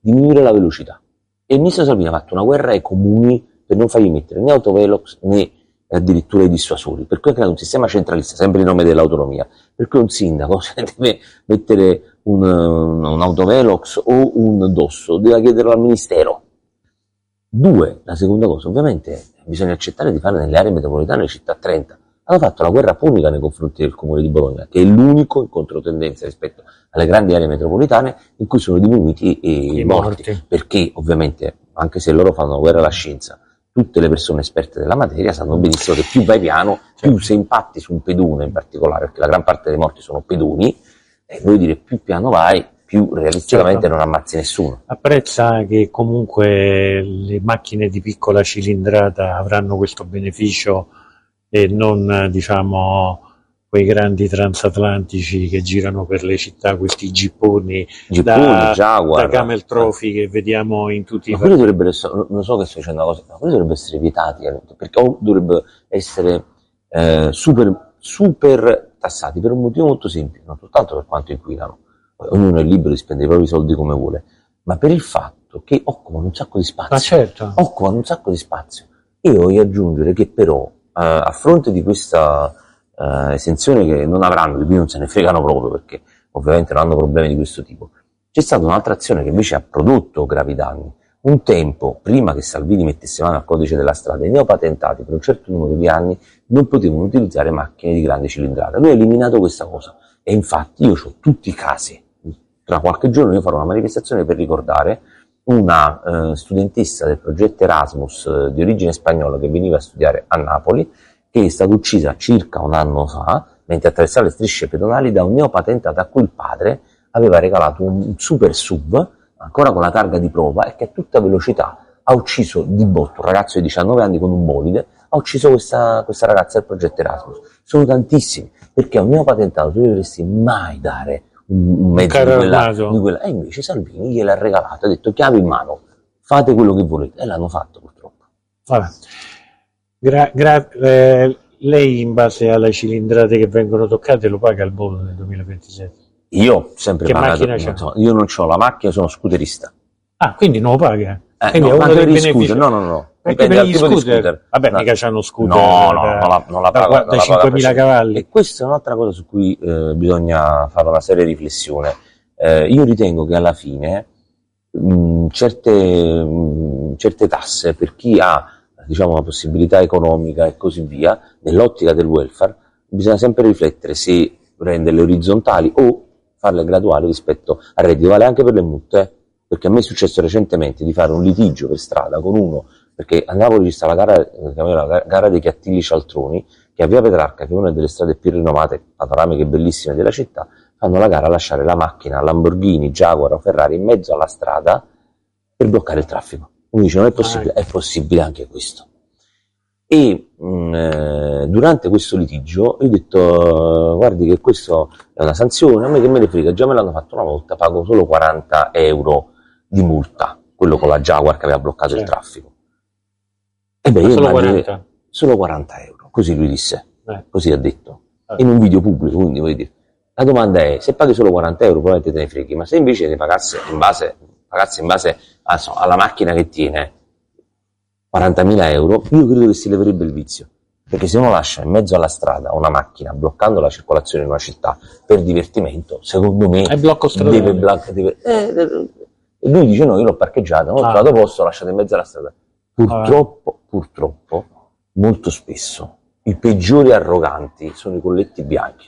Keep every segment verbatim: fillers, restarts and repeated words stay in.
diminuire la velocità. E il ministro Salvini ha fatto una guerra ai comuni per non fargli mettere né autovelox né addirittura i dissuasori, per cui ha creato un sistema centralista, sempre in nome dell'autonomia, per cui un sindaco se deve mettere un, un autovelox o un dosso deve chiederlo al ministero. Due, la seconda cosa, ovviamente bisogna accettare di fare nelle aree metropolitane, le città trenta. Hanno fatto la guerra punica nei confronti del comune di Bologna, che è l'unico in controtendenza rispetto alle grandi aree metropolitane in cui sono diminuiti i, I morti. morti, perché ovviamente, anche se loro fanno guerra alla scienza, tutte le persone esperte della materia sanno benissimo che più vai piano, più se impatti su un pedone in particolare, perché la gran parte dei morti sono pedoni, e vuol dire più piano vai, più realisticamente certo. non ammazzi nessuno. Apprezza che comunque le macchine di piccola cilindrata avranno questo beneficio e non, diciamo, quei grandi transatlantici che girano per le città, questi gipponi, gipponi da, Jaguar, da Camel Trophy che vediamo in tutti ma i quelli dovrebbero essere, non so che sto dicendo una cosa, ma quelli dovrebbero essere vietati, perché o dovrebbero essere eh, super, super tassati per un motivo molto semplice, non soltanto per quanto inquinano, ognuno è libero di spendere i propri soldi come vuole, ma per il fatto che occupano un sacco di spazio. Ma certo. Occupano un sacco di spazio. Io voglio aggiungere che però, eh, a fronte di questa eh, esenzione che non avranno, di cui non se ne fregano proprio, perché ovviamente non hanno problemi di questo tipo, c'è stata un'altra azione che invece ha prodotto gravi danni. Un tempo, prima che Salvini mettesse mano al codice della strada, i neopatentati per un certo numero di anni non potevano utilizzare macchine di grande cilindrata. Lui ha eliminato questa cosa e infatti io ho tutti i casi. Tra qualche giorno io farò una manifestazione per ricordare una eh, studentessa del progetto Erasmus eh, di origine spagnola che veniva a studiare a Napoli, che è stata uccisa circa un anno fa mentre attraversava le strisce pedonali da un neopatentato a cui il padre aveva regalato un super sub ancora con la targa di prova e che a tutta velocità ha ucciso di botto un ragazzo di diciannove anni con un bolide, ha ucciso questa, questa ragazza del progetto Erasmus. Sono tantissimi, perché a un neopatentato tu dovresti mai dare un mezzo un di, quella, di quella, e invece Salvini gliel'ha regalato, ha detto chiave in mano, fate quello che volete, e l'hanno fatto purtroppo. Vabbè. Gra- gra- eh, lei in base alle cilindrate che vengono toccate lo paga il bollo nel duemilaventisette? Io sempre che pagato, macchina c'è? So, io non ho la macchina, sono scooterista. Ah, quindi non lo paga? Eh, quindi no, è uno dei benefici... benefici. No, no, no. Perché Dipende per dal gli tipo scooter, di scooter. vabbè, no. mica c'hanno scooter no, no, da, non la, non la da, paga, da, da cinquemila cavalli. E questa è un'altra cosa su cui eh, bisogna fare una seria riflessione. Eh, io ritengo che alla fine mh, certe, mh, certe tasse per chi ha, diciamo, una possibilità economica e così via, nell'ottica del welfare, bisogna sempre riflettere se renderle orizzontali o farle graduali rispetto al reddito. Vale anche per le multe, perché a me è successo recentemente di fare un litigio per strada con uno, perché a Napoli ci sta la gara, la gara dei Chiattilli Cialtroni, che a Via Petrarca, che è una delle strade più rinomate, panoramiche bellissime della città, fanno la gara a lasciare la macchina Lamborghini, Jaguar o Ferrari in mezzo alla strada per bloccare il traffico. Uno dice non è possibile, è possibile anche questo. E mh, eh, durante questo litigio io ho detto guardi che questo è una sanzione, a me che me ne frega, già me l'hanno fatto una volta, pago solo quaranta euro di multa, quello con la Jaguar che aveva bloccato certo. il traffico. E beh, io solo, immagino, quaranta. solo quaranta euro, così lui disse, eh. così ha detto, eh. in un video pubblico, quindi voglio dire. La domanda è, se paghi solo quaranta euro probabilmente te ne freghi, ma se invece ne pagasse in base, pagasse in base a, so, alla macchina che tiene quarantamila euro, io credo che si leverebbe il vizio, perché se uno lascia in mezzo alla strada una macchina bloccando la circolazione in una città per divertimento, secondo me è blocco stradale. deve, blanca, deve eh, e lui dice no, io l'ho parcheggiato, non ho trovato posto, l'ho lasciato in mezzo alla strada. Purtroppo, ah. purtroppo, molto spesso i peggiori arroganti sono i colletti bianchi.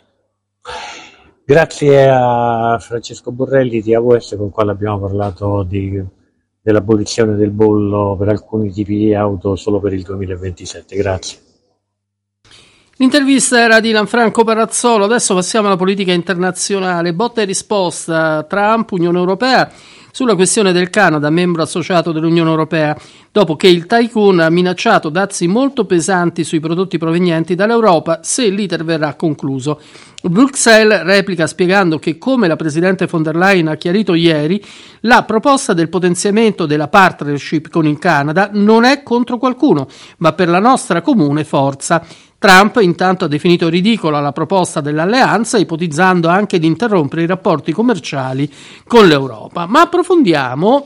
Grazie a Francesco Borrelli di A W S, con il quale abbiamo parlato di, dell'abolizione del bollo per alcuni tipi di auto solo per il duemilaventisette. Grazie. L'intervista era di Lanfranco Parazzolo. Adesso passiamo alla politica internazionale. Botta e risposta Trump, Unione Europea, sulla questione del Canada, membro associato dell'Unione Europea, dopo che il tycoon ha minacciato dazi molto pesanti sui prodotti provenienti dall'Europa se l'iter verrà concluso. Bruxelles replica spiegando che, come la Presidente von der Leyen ha chiarito ieri, la proposta del potenziamento della partnership con il Canada non è contro qualcuno, ma per la nostra comune forza. Trump intanto ha definito ridicola la proposta dell'alleanza, ipotizzando anche di interrompere i rapporti commerciali con l'Europa. Ma approfondiamo